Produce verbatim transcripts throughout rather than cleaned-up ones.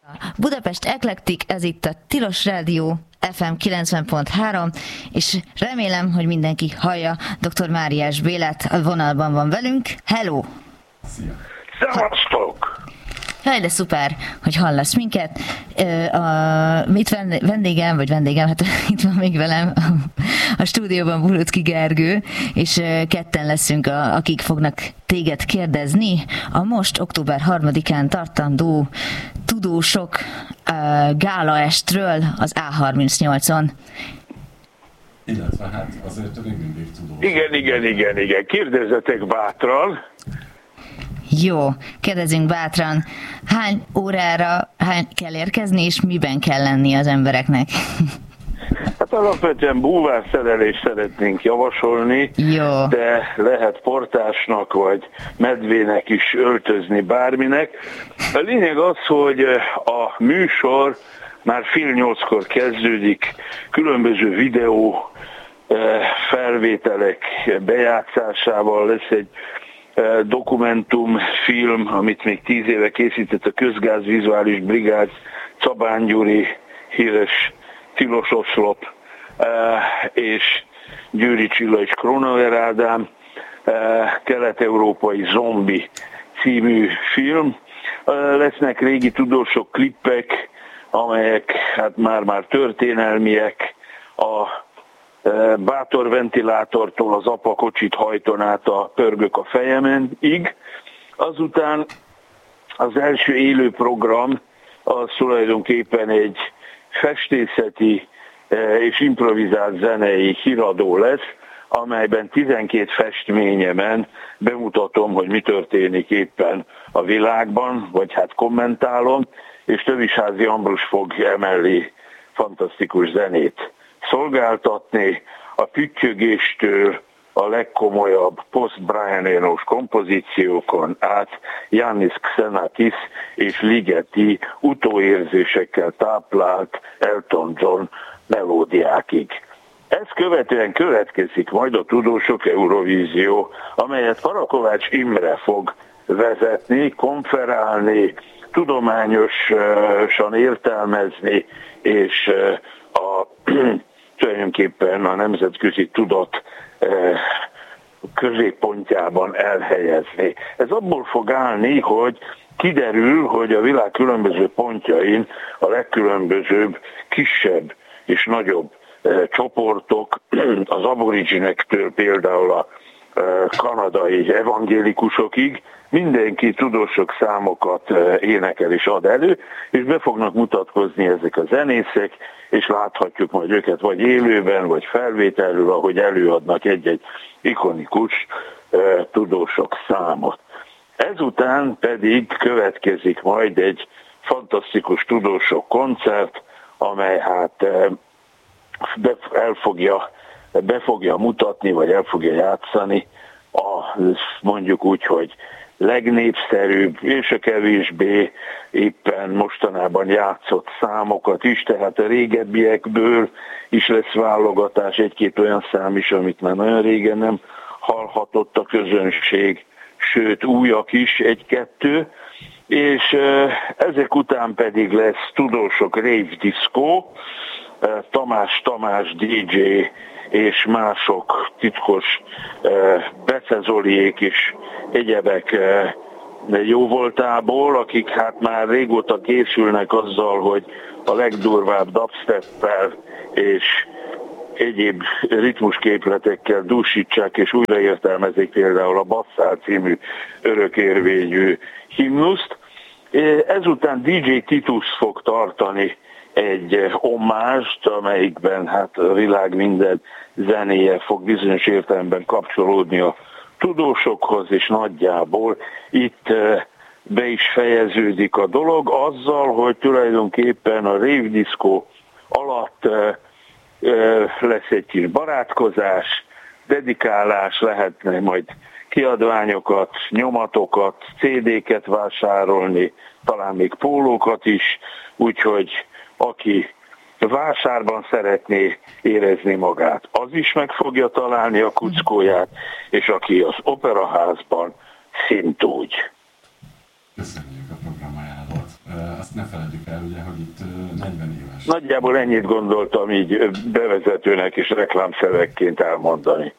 Budapest Eklektik, ez itt a Tilos Rádió ef em kilencven pont három, és remélem, hogy mindenki hallja dr. Máriás Bélát, a vonalban van velünk. Hello! Szia! Szevasztok! Jaj, de szuper, hogy hallasz minket. A, itt vendégem, vagy vendégem, hát itt van még velem a stúdióban Bulucki Gergő, és ketten leszünk, a, akik fognak téged kérdezni a most október harmadikán tartandó tudósok uh, gálaestről az á harmincnyolcon. Illetve hát azért még mindig tudós. Igen, igen, igen, igen. Kérdezzetek bátran. Jó, kérdezzünk bátran. Hány órára hány kell érkezni, és miben kell lenni az embereknek? Hát alapvetően búvárszerelést szeretnénk javasolni, Jó. De lehet portásnak vagy medvének is öltözni bárminek. A lényeg az, hogy a műsor már fél nyolckor kezdődik, különböző videó felvételek bejátszásával, lesz egy dokumentumfilm, amit még tíz éve készített a Közgázvizuális Brigád, Czabán Gyuri, híres Tilos Oszlop és Győri Csilla és Krónauer Ádám, Kelet-európai zombi című film. Lesznek régi tudósok klippek, amelyek hát már-már történelmiek, a bátor ventilátortól az apakocsit hajton át a pörgök a fejemenig. Azután az első élő program az tulajdonképpen egy festészeti és improvizált zenei híradó lesz, amelyben tizenkét festményemen bemutatom, hogy mi történik éppen a világban, vagy hát kommentálom, és Tövisházi Ambrus fog emellé fantasztikus zenét szolgáltatni, a püttyögéstől a legkomolyabb post-Brian Eno-s kompozíciókon át Yannis Xenakis és Ligeti utóérzésekkel táplált Elton John melódiákig. Ezt követően következik majd a Tudósok Eurovízió, amelyet Parakovács Imre fog vezetni, konferálni, tudományosan értelmezni, és a tulajdonképpen a nemzetközi tudat középpontjában elhelyezni. Ez abból fog állni, hogy kiderül, hogy a világ különböző pontjain a legkülönbözőbb kisebb és nagyobb csoportok, az aboriginektől például a kanadai evangélikusokig, mindenki tudósok számokat énekel és ad elő, és be fognak mutatkozni ezek a zenészek, és láthatjuk majd őket vagy élőben, vagy felvételről, ahogy előadnak egy-egy ikonikus tudósok számot. Ezután pedig következik majd egy fantasztikus tudósok koncert, amely hát el fogja, be fogja mutatni, vagy el fogja játszani a, mondjuk úgy, hogy legnépszerűbb és a kevésbé éppen mostanában játszott számokat is, tehát a régebbiekből is lesz válogatás, egy-két olyan szám is, amit már nagyon régen nem hallhatott a közönség, sőt újak is egy-kettő, és ezek után pedig lesz tudósok rave disco, Tamás Tamás dé dzsé és mások titkos Bece Zoliék és egyebek jóvoltából, akik hát már régóta készülnek azzal, hogy a legdurvább dubsteppel és egyéb ritmusképletekkel dúsítsák és újraértelmezik például a Basszál című örökérvényű himnuszt. Ezután dé dzsé Titus fog tartani egy ommást, amelyikben hát a világ minden zenéje fog bizonyos értelemben kapcsolódni a tudósokhoz, és nagyjából itt be is fejeződik a dolog azzal, hogy tulajdonképpen a rave disco alatt lesz egy kis barátkozás, dedikálás, lehetne majd kiadványokat, nyomatokat, cé dé-ket vásárolni, talán még pólókat is, úgyhogy aki vásárban szeretné érezni magát, az is meg fogja találni a kuckóját, és aki az operaházban, szintúgy. Köszönjük a programajánlatot. Azt ne felejtjük el, ugye, hogy itt negyven éves. Nagyjából ennyit gondoltam így bevezetőnek és reklámszövegként elmondani.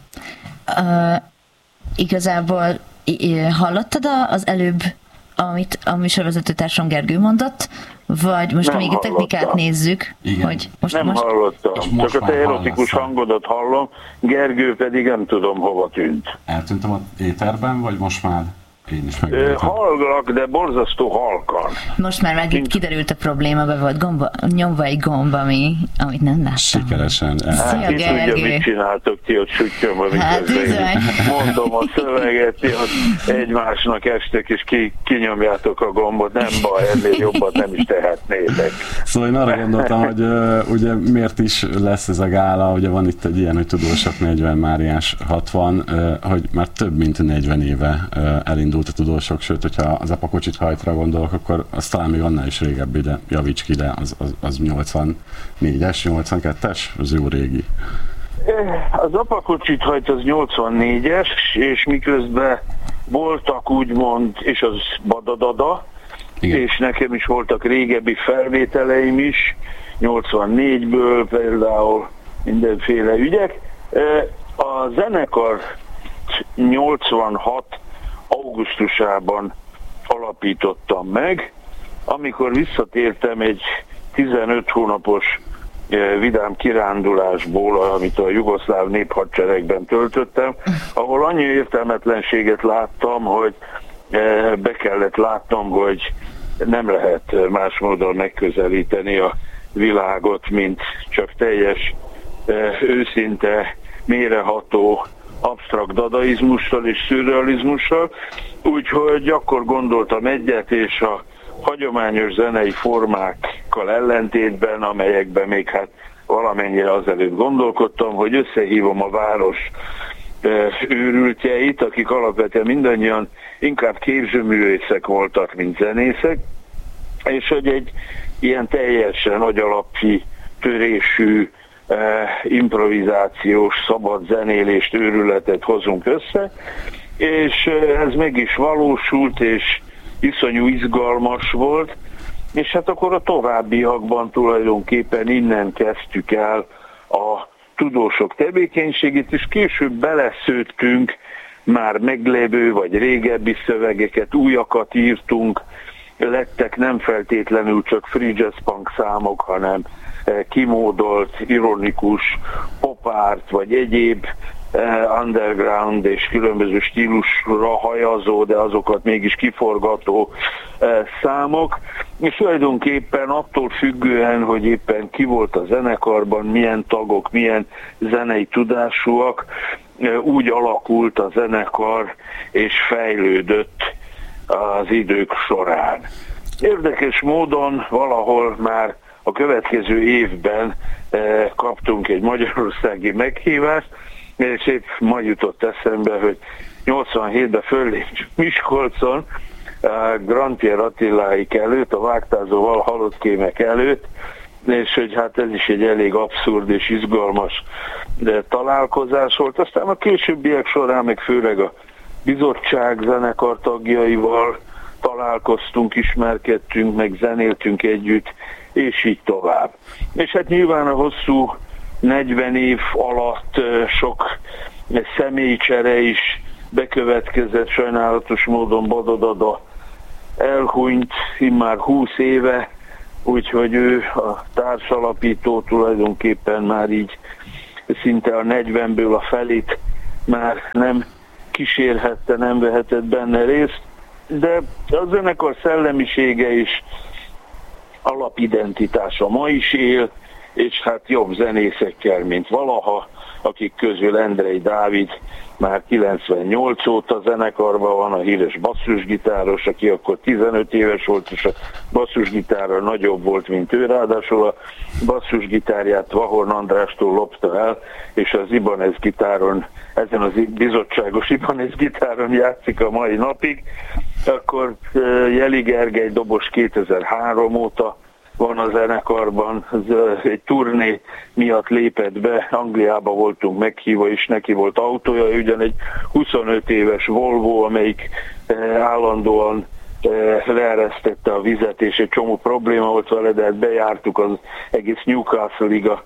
Uh, igazából hallottad az előbb, amit a műsorvezető társam Gergő mondott, vagy most nem még a technikát hallottam. Nézzük? Igen. Hogy most, nem most... hallottam, most csak a te erotikus hallasz. hangodat hallom, Gergő pedig nem tudom hova tűnt. Eltűntem az éterben, vagy most már én is Ö, megértem? hallgalak, de borzasztó halkan. Most már meg kiderült a probléma, be volt gomba, nyomva egy gomba, ami, amit nem láttam. Sikeresen. Szia, Hát ki tudja, Gergő. mit csináltok ti ott süttyöm, Hát amikor bizony. mondom a szöveget, ti ott egymásnak estek, és ki, kinyomjátok a gombot. Nem baj, ennél jobbat nem is tehetnétek. Szóval én arra gondoltam, hogy uh, ugye miért is lesz ez a gála, ugye van itt egy ilyen, hogy tudósok negyven, Máriás hatvan, uh, hogy már több mint negyven éve uh, elindult a tudósok, sőt, hogyha az apakocsit hajtra gondolok, akkor az talán még annál is régebbi, de javíts ki, de az, az, az nyolcvannégyes, nyolcvankettes, az jó régi. Az apakocsit hajt az nyolcvannégyes, és miközben voltak úgymond, és az badadada, Igen. és nekem is voltak régebbi felvételeim is, nyolcvannégyből például mindenféle ügyek. A zenekar nyolcvanhat augusztusában alapítottam meg, amikor visszatértem egy tizenöt hónapos vidám kirándulásból, amit a jugoszláv néphadseregben töltöttem, ahol annyi értelmetlenséget láttam, hogy be kellett látnom, hogy nem lehet más módon megközelíteni a világot, mint csak teljes, őszinte, mélyreható, absztrakt dadaizmussal és szürrealizmussal, úgyhogy akkor gondoltam egyet, és a hagyományos zenei formákkal ellentétben, amelyekben még hát valamennyire azelőtt gondolkodtam, hogy összehívom a város őrültjeit, akik alapvetően mindannyian inkább képzőművészek voltak, mint zenészek, és hogy egy ilyen teljesen agyalappi, törésű, improvizációs, szabad zenélést, őrületet hozunk össze, és ez meg is valósult, és iszonyú izgalmas volt, és hát akkor a továbbiakban tulajdonképpen innen kezdtük el a tudósok tevékenységét, és később beleszőttünk már meglévő vagy régebbi szövegeket, újakat írtunk, lettek nem feltétlenül csak free jazz punk számok, hanem kimódolt, ironikus, popárt vagy egyéb underground és különböző stílusra hajazó, de azokat mégis kiforgató számok, és tulajdonképpen attól függően, hogy éppen ki volt a zenekarban, milyen tagok, milyen zenei tudásúak, úgy alakult a zenekar és fejlődött az idők során. Érdekes módon valahol már a következő évben kaptunk egy magyarországi meghívást, és épp ma jutott eszembe, hogy nyolcvanhétben fölléptünk Miskolcon, a Grantier Attiláik előtt, a vágtázóval halott kémek előtt, és hogy hát ez is egy elég abszurd és izgalmas találkozás volt. Aztán a későbbiek során, meg főleg a bizottság zenekar tagjaival találkoztunk, ismerkedtünk, meg zenéltünk együtt, és így tovább. És hát nyilván a hosszú negyven év alatt sok személycsere is bekövetkezett, sajnálatos módon Badadada elhunyt immár húsz éve, úgyhogy ő a társalapító tulajdonképpen már így szinte a negyvenből a felét már nem kísérhette, nem vehetett benne részt, de a zenekar szellemisége is alapidentitása ma is él, és hát jobb zenészekkel, mint valaha, akik közül Endrei Dávid már kilencvennyolc óta zenekarban van, a híres basszusgitáros, aki akkor tizenöt éves volt, és a basszusgitárra nagyobb volt, mint ő, ráadásul a basszusgitárját Vahorn Andrástól lopta el, és az Ibanez gitáron, ezen az bizottságos Ibanez gitáron játszik a mai napig. Akkor Jeli Gergely dobos kétezer-három óta van a zenekarban, egy turné miatt lépett be, Angliába voltunk meghívva, és neki volt autója, ugyan egy huszonöt éves Volvo, amelyik állandóan leeresztette a vizet, és egy csomó probléma volt vele, de hát bejártuk az egész Newcastle-ig a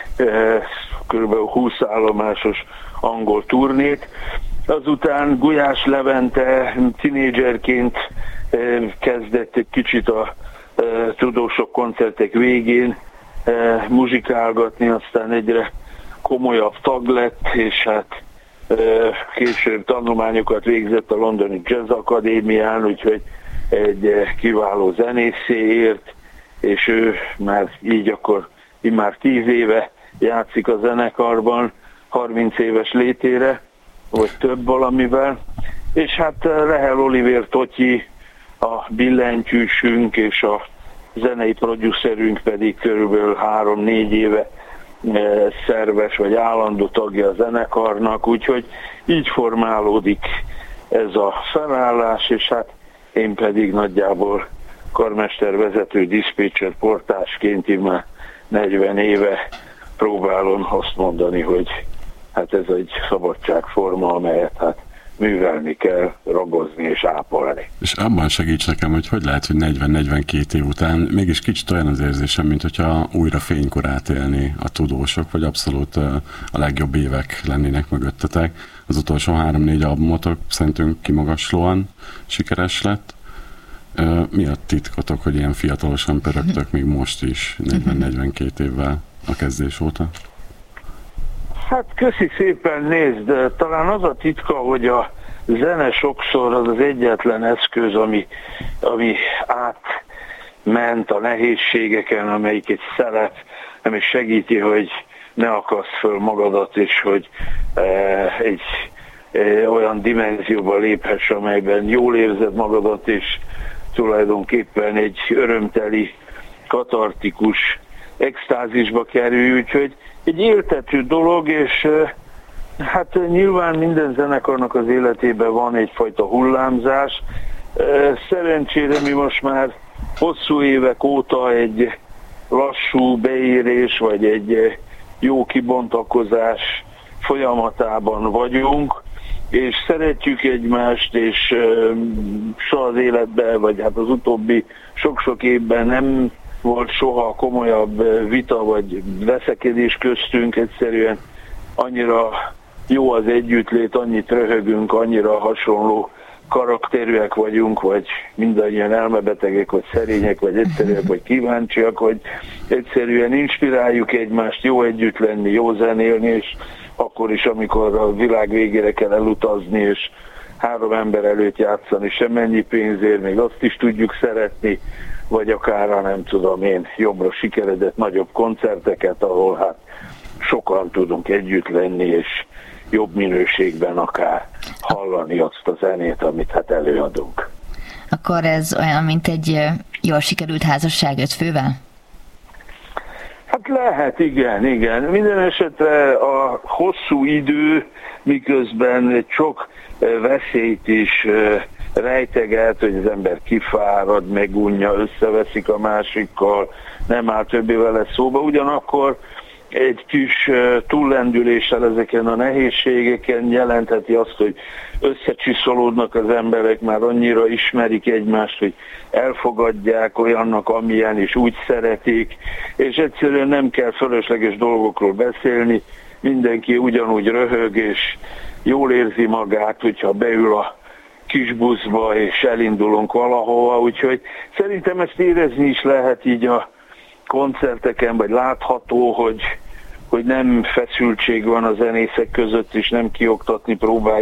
kb. húsz állomásos angol turnét. Azután Gulyás Levente tínédzserként kezdett egy kicsit a tudósok koncertek végén muzsikálgatni, aztán egyre komolyabb tag lett, és hát később tanulmányokat végzett a Londoni Jazz Akadémián, úgyhogy egy kiváló zenészé ért, és ő már így akkor immár tíz éve játszik a zenekarban, harminc éves létére, vagy több valamivel, és hát Rehel Olivér Totyi, a billentyűsünk és a zenei producerünk pedig körülbelül három-négy éve szerves vagy állandó tagja a zenekarnak, úgyhogy így formálódik ez a felállás, és hát én pedig nagyjából karmestervezető diszpécser portásként immár negyven éve próbálom azt mondani, hogy hát ez egy szabadságforma, amelyet hát művelni kell, ragozni és ápolni. És abban segíts nekem, hogy hogy lehet, hogy negyven-negyvenkét év után mégis kicsit olyan az érzésem, mint hogyha újra fénykorát élni a tudósok, vagy abszolút a legjobb évek lennének mögöttetek. Az utolsó három-négy albumotok szerintünk kimagaslóan sikeres lett. Mi a titkotok, hogy ilyen fiatalosan pörögtök még most is, negyven-negyvenkét évvel a kezdés óta? Hát köszi szépen, nézd, talán az a titka, hogy a zene sokszor az az egyetlen eszköz, ami, ami átment a nehézségeken, amelyik egy szelep, ami segíti, hogy ne akaszd föl magadat, és hogy e, egy e, olyan dimenzióba léphess, amelyben jól érzed magadat, és tulajdonképpen egy örömteli, katartikus extázisba kerülj, úgyhogy egy éltető dolog, és hát nyilván minden zenekarnak az életében van egyfajta hullámzás. Szerencsére mi most már hosszú évek óta egy lassú beérés, vagy egy jó kibontakozás folyamatában vagyunk, és szeretjük egymást, és soha az életben, vagy hát az utóbbi sok-sok évben nem volt soha komolyabb vita vagy veszekedés köztünk, egyszerűen annyira jó az együttlét, annyit röhögünk, annyira hasonló karakterűek vagyunk, vagy mindannyian elmebetegek, vagy szerények, vagy egyszerűek, vagy kíváncsiak, hogy egyszerűen inspiráljuk egymást, jó együtt lenni, jó zenélni, és akkor is, amikor a világ végére kell elutazni, és három ember előtt játszani semmennyi pénzért, még azt is tudjuk szeretni, vagy akár, nem tudom én, jobbra sikeredett nagyobb koncerteket, ahol hát sokan tudunk együtt lenni, és jobb minőségben akár hallani azt a zenét, amit hát előadunk. Akkor ez olyan, mint egy jól sikerült házasság öt fővel? Hát lehet, igen, igen. Minden esetre a hosszú idő, miközben egy sok veszélyt is rejteget, hogy az ember kifárad, megunja, összeveszik a másikkal, nem áll többé vele szóba, ugyanakkor egy kis túllendüléssel ezeken a nehézségeken jelentheti azt, hogy összecsiszolódnak az emberek, már annyira ismerik egymást, hogy elfogadják olyannak, amilyen, és úgy szeretik, és egyszerűen nem kell fölösleges dolgokról beszélni, mindenki ugyanúgy röhög, és jól érzi magát, hogyha beül a kis buszba, és elindulunk valahova, úgyhogy szerintem ezt érezni is lehet így a koncerteken, vagy látható, hogy, hogy nem feszültség van a zenészek között, és nem kioktatni próbálják